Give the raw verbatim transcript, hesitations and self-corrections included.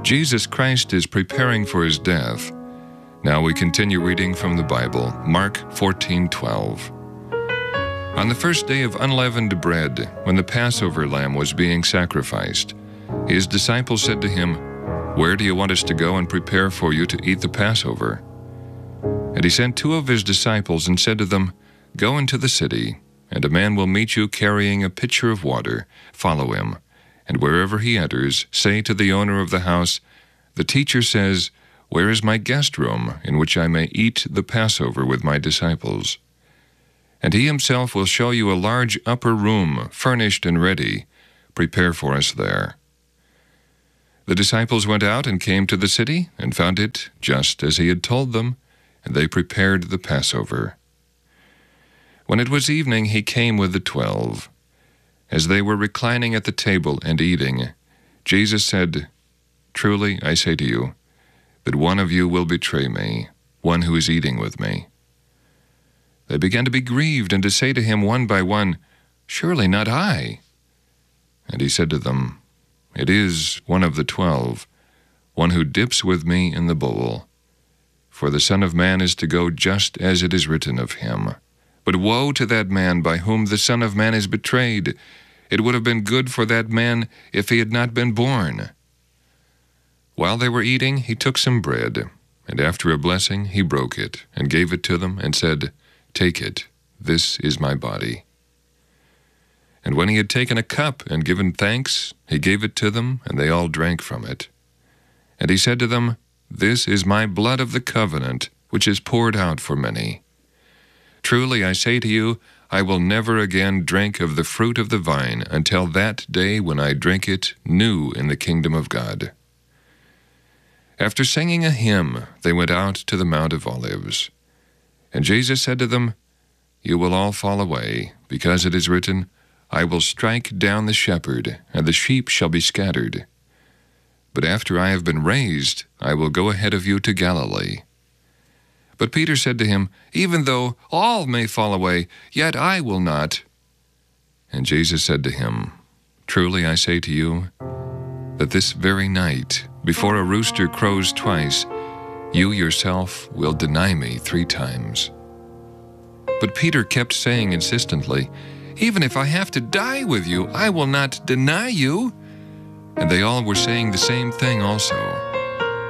Jesus Christ is preparing for his death. Now we continue reading from the Bible, Mark fourteen twelve. On the first day of unleavened bread, when the Passover lamb was being sacrificed, his disciples said to him, "Where do you want us to go and prepare for you to eat the Passover?" And he sent two of his disciples and said to them, "Go into the city, and a man will meet you carrying a pitcher of water. Follow him. And wherever he enters, say to the owner of the house, 'The teacher says, where is my guest room, in which I may eat the Passover with my disciples?' And he himself will show you a large upper room, furnished and ready. Prepare for us there." The disciples went out and came to the city, and found it just as he had told them, and they prepared the Passover. When it was evening, he came with the twelve. As they were reclining at the table and eating, Jesus said, "Truly I say to you, that one of you will betray me, one who is eating with me." They began to be grieved and to say to him one by one, "Surely not I." And he said to them, "It is one of the twelve, one who dips with me in the bowl. For the Son of Man is to go just as it is written of him. But woe to that man by whom the Son of Man is betrayed. It would have been good for that man if he had not been born." While they were eating, he took some bread, and after a blessing he broke it, and gave it to them, and said, "Take it, this is my body." And when he had taken a cup and given thanks, he gave it to them, and they all drank from it. And he said to them, "This is my blood of the covenant, which is poured out for many. Truly I say to you, I will never again drink of the fruit of the vine until that day when I drink it new in the kingdom of God." After singing a hymn, they went out to the Mount of Olives. And Jesus said to them, "You will all fall away, because it is written, I will strike down the shepherd, and the sheep shall be scattered. But after I have been raised, I will go ahead of you to Galilee." But Peter said to him, "Even though all may fall away, yet I will not." And Jesus said to him, "Truly I say to you, that this very night, before a rooster crows twice, you yourself will deny me three times." But Peter kept saying insistently, "Even if I have to die with you, I will not deny you." And they all were saying the same thing also.